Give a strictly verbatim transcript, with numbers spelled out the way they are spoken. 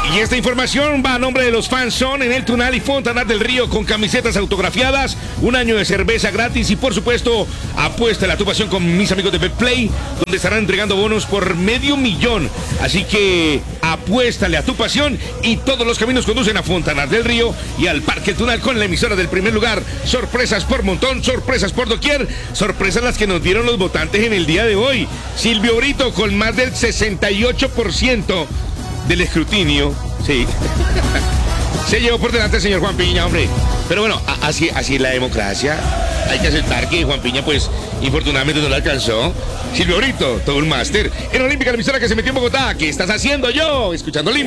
Y esta información va a nombre de los fans Son en el Tunal y Fontanar del Río con camisetas autografiadas, un año de cerveza gratis y por supuesto apuesta a tu pasión con mis amigos de Betplay, donde estarán entregando bonos por medio millón. Así que apuéstale a tu pasión y todos los caminos conducen a Fontanar del Río y al Parque El Tunal con la emisora del primer lugar. Sorpresas por montón, sorpresas por doquier, sorpresas las que nos dieron los votantes en el día de hoy. Silvio Brito con más del sesenta y ocho por ciento del escrutinio, sí. Se llevó por delante el señor Juan Piña, hombre. Pero bueno, a- así, así es la democracia. Hay que aceptar que Juan Piña, pues, infortunadamente no lo alcanzó. Silvio Brito, todo un máster. En Olímpica, la emisora que se metió en Bogotá. ¿Qué estás haciendo yo? Escuchando Olímpica.